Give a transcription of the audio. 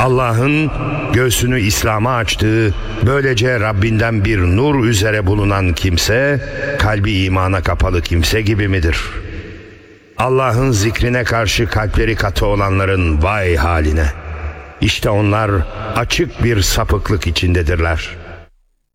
Allah'ın göğsünü İslam'a açtığı, böylece Rabbinden bir nur üzere bulunan kimse, kalbi imana kapalı kimse gibi midir? Allah'ın zikrine karşı kalpleri katı olanların vay haline! İşte onlar açık bir sapıklık içindedirler.